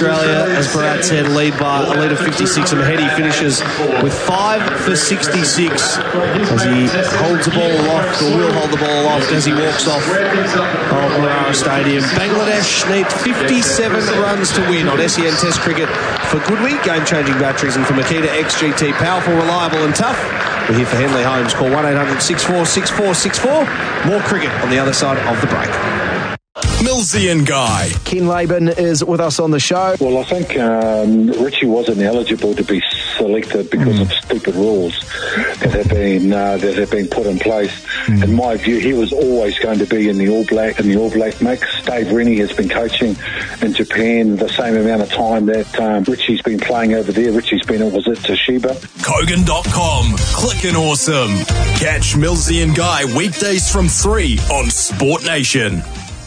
Australia, as Barat said, lead of 56, and Mahedi finishes with 5 for 66 as he holds the ball aloft, or will hold the ball aloft as he walks off of Marara Stadium. Bangladesh need 57 runs to win on SEN Test Cricket for Goodwee, game-changing batteries, and for Makita XGT, powerful, reliable and tough. We're here for Henley Homes. Call 1-800-64-6464. More cricket on the other side of the break. Millsy and Guy. Ken Laban is with us on the show. Well, I think Richie wasn't eligible to be selected because of stupid rules that have been put in place. In my view, he was always going to be in the All Black mix. Dave Rennie has been coaching in Japan the same amount of time that Richie's been playing over there. Richie's been at Toshiba. Kogan.com. Clickin' awesome. Catch Millsy and Guy weekdays from 3 on Sport Nation.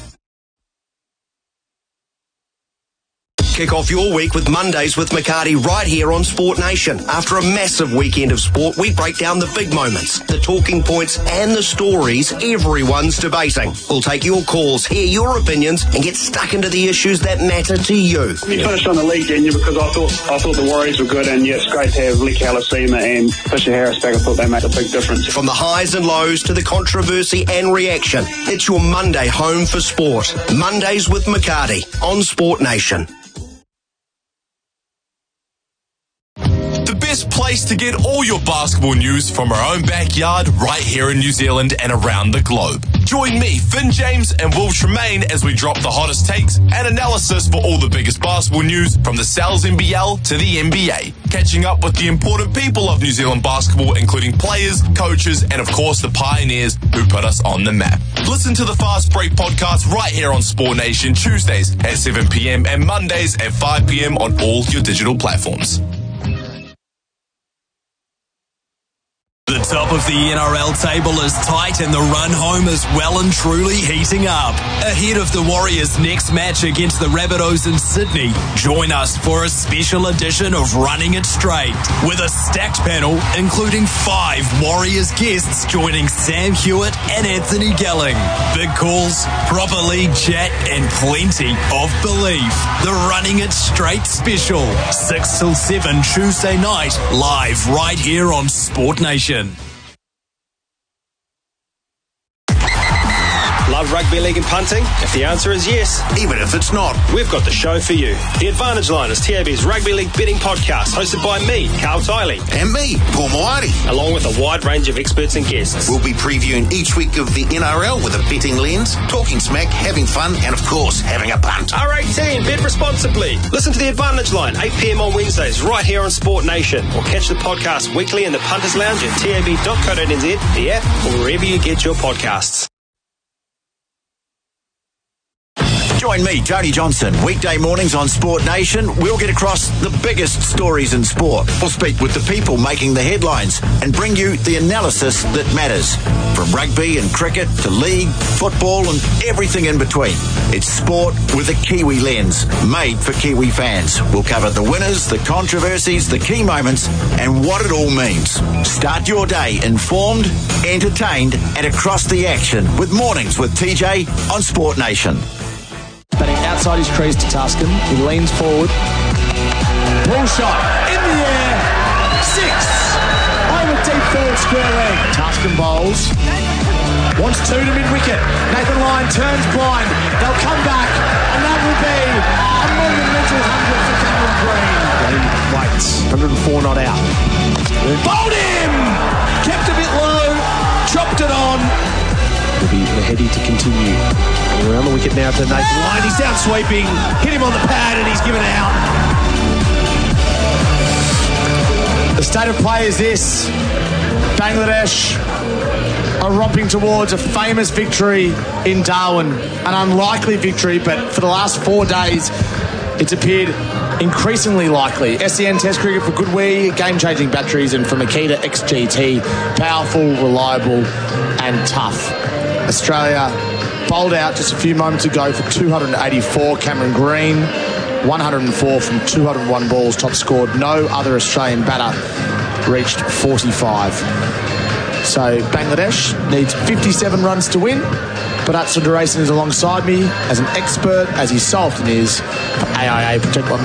Kick off your week with Mondays with McCarty right here on Sport Nation. After a massive weekend of sport, we break down the big moments, the talking points and the stories everyone's debating. We'll take your calls, hear your opinions and get stuck into the issues that matter to you. We finished on the league, didn't you? Because I thought the Warriors were good, and yeah, it's great to have Lee Kalasima and Fisher Harris back. I thought they made a big difference. From the highs and lows to the controversy and reaction, it's your Monday home for sport. Mondays with McCarty on Sport Nation. Best place to get all your basketball news from our own backyard right here in New Zealand and around the globe. Join me, Finn James and Will Tremaine as we drop the hottest takes and analysis for all the biggest basketball news from the Sal's NBL to the NBA. Catching up with the important people of New Zealand basketball, including players, coaches, and of course the pioneers who put us on the map. Listen to the Fast Break podcast right here on Sport Nation Tuesdays at 7 p.m. and Mondays at 5 p.m. on all your digital platforms. The top of the NRL table is tight and the run home is well and truly heating up. Ahead of the Warriors' next match against the Rabbitohs in Sydney, join us for a special edition of Running It Straight with a stacked panel including 5 Warriors guests joining Sam Hewitt and Anthony Gelling. Big calls, proper league chat and plenty of belief. The Running It Straight special, 6 till 7 Tuesday night, live right here on Sport Nation. Love rugby league and punting? If the answer is yes, Even if it's not, we've got the show for you. The Advantage Line is TAB's rugby league betting podcast, hosted by me, Carl Tiley, and me, Paul Moati. along with a wide range of experts and guests. We'll be previewing each week of the NRL with a betting lens, talking smack, having fun, and of course, having a punt. R18, bet responsibly. Listen to The Advantage Line, 8 p.m. on Wednesdays, right here on Sport Nation. Or catch the podcast weekly in the Punters Lounge at tab.co.nz, the app, or wherever you get your podcasts. Join me, Tony Johnson, weekday mornings on Sport Nation. We'll get across the biggest stories in sport. We'll speak with the people making the headlines and bring you the analysis that matters. From rugby and cricket to league, football and everything in between. It's sport with a Kiwi lens, made for Kiwi fans. We'll cover the winners, the controversies, the key moments and what it all means. Start your day informed, entertained and across the action with Mornings with TJ on Sport Nation. Batting outside his crease to Tuscan. He leans forward. Ball shot in the air. 6. Over deep third square leg. Tuscan bowls. Wants 2 to mid-wicket. Nathan Lyon turns blind. They'll come back. And that will be a monumental 100 for Cameron Green. Green waits. 104 not out. Bowled him! Kept a bit low. Chopped it on. It'll be Mahedi to continue. Around the wicket now to Nathan Lyon. He's down sweeping. Hit him on the pad and he's given out. The state of play is this. Bangladesh are romping towards a famous victory in Darwin. An unlikely victory, but for the last 4 days, it's appeared increasingly likely. SEN Test Cricket for Goodwee, game-changing batteries, and for Makita XGT, powerful, reliable, and tough. Australia bowled out just a few moments ago for 284. Cameron Green, 104 from 201 balls, top scored. No other Australian batter reached 45. So Bangladesh needs 57 runs to win. But Sundaresan is alongside me as an expert, as he so often is, for AIA Protect My